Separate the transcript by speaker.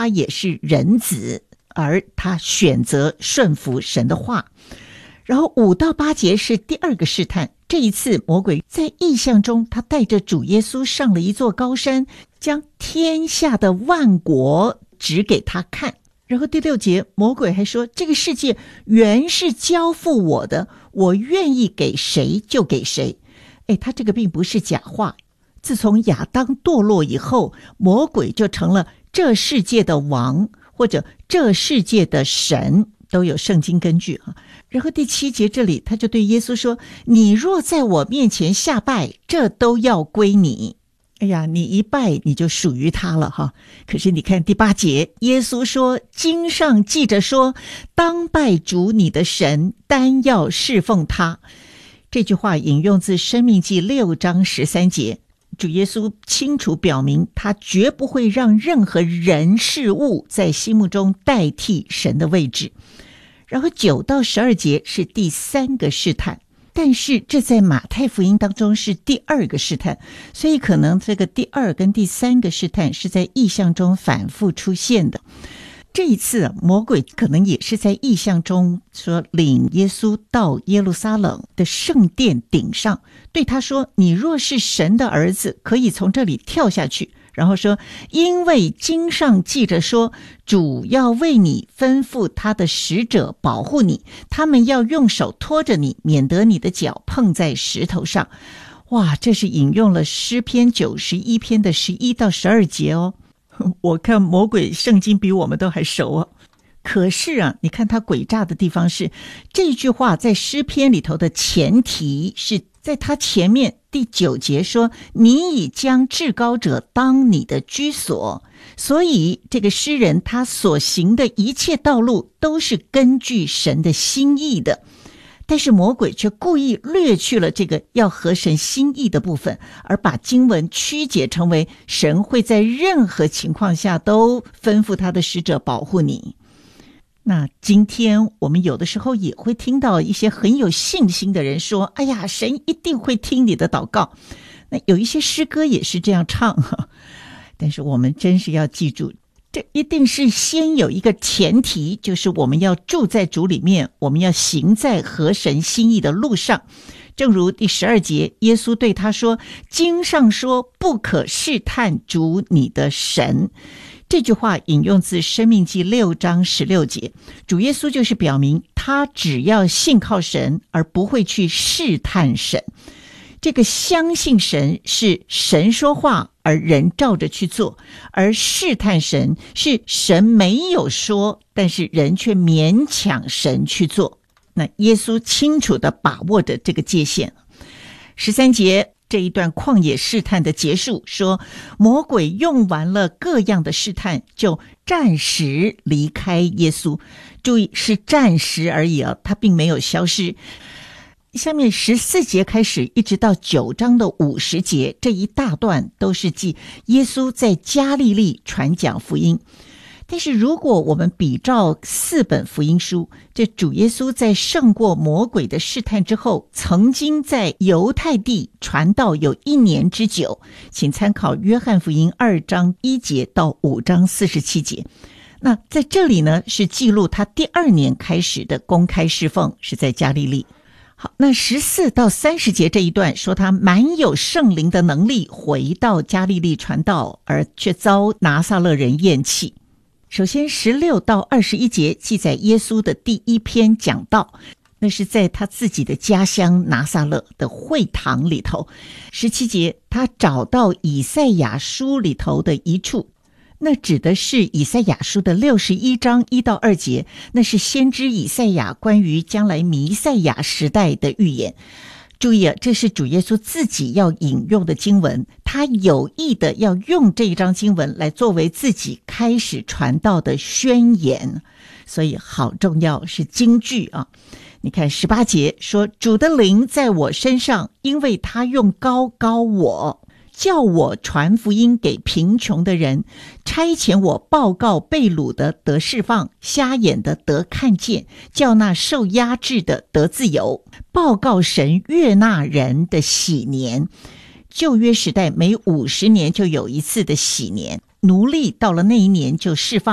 Speaker 1: 他也是人子，而他选择顺服神的话。然后5到8节是第二个试探，这一次魔鬼在异象中，他带着主耶稣上了一座高山，将天下的万国指给他看。然后第6节，魔鬼还说，这个世界原是交付我的，我愿意给谁就给谁。他这个并不是假话。自从亚当堕落以后，魔鬼就成了这世界的王，或者这世界的神，都有圣经根据啊。然后第7节这里，他就对耶稣说，你若在我面前下拜，这都要归你。哎呀，你一拜你就属于他了哈。可是你看第8节，耶稣说，经上记着说，当拜主你的神，单要侍奉他。这句话引用自申命记6章13节，主耶稣清楚表明，他绝不会让任何人事物在心目中代替神的位置。然后9到12节是第3个试探，但是这在马太福音当中是第2个试探，所以可能这个第2跟第3个试探是在异象中反复出现的。这一次魔鬼可能也是在异象中说，领耶稣到耶路撒冷的圣殿顶上，对他说，你若是神的儿子，可以从这里跳下去。然后说，因为经上记着说，主要为你吩咐他的使者保护你，他们要用手托着你，免得你的脚碰在石头上。哇，这是引用了诗篇91篇的11到12节哦。我看魔鬼圣经比我们都还熟啊。可是啊，你看他诡诈的地方是，这句话在诗篇里头的前提是在他前面第9节说，你已将至高者当你的居所。所以这个诗人他所行的一切道路都是根据神的心意的。但是魔鬼却故意略去了这个要合神心意的部分，而把经文曲解成为神会在任何情况下都吩咐他的使者保护你。那今天我们有的时候也会听到一些很有信心的人说，哎呀，神一定会听你的祷告。那有一些诗歌也是这样唱，但是我们真是要记住，这一定是先有一个前提，就是我们要住在主里面，我们要行在合神心意的路上。正如第12节，耶稣对他说，经上说，不可试探主你的神。这句话引用自申命记6章16节，主耶稣就是表明他只要信靠神，而不会去试探神。这个相信神是神说话而人照着去做，而试探神是神没有说，但是人却勉强神去做。那耶稣清楚地把握着这个界限。13节这一段旷野试探的结束，说魔鬼用完了各样的试探，就暂时离开耶稣。注意，是暂时而已啊，他并没有消失。下面14节开始一直到9章的50节，这一大段都是记耶稣在加利利传讲福音。但是如果我们比照4本福音书，这主耶稣在胜过魔鬼的试探之后，曾经在犹太地传道有1年之久，请参考约翰福音2章1节到5章47节。那在这里呢，是记录他第2年开始的公开侍奉，是在加利利。好，那14到30节这一段说他满有圣灵的能力回到加利利传道，而却遭拿撒勒人厌弃。首先16到21节记载耶稣的第1篇讲道，那是在他自己的家乡拿撒勒的会堂里头。17节他找到以赛亚书里头的一处，那指的是以赛亚书的61章1到2节，那是先知以赛亚关于将来弥赛亚时代的预言。注意啊，这是主耶稣自己要引用的经文，他有意的要用这一章经文来作为自己开始传道的宣言，所以好重要，是金句啊。你看18节说，主的灵在我身上，因为他用膏膏我，叫我传福音给贫穷的人，差遣我报告被掳的得释放，瞎眼的得看见，叫那受压制的得自由，报告神悦纳人的喜年。旧约时代每50年就有一次的喜年，奴隶到了那一年就释放。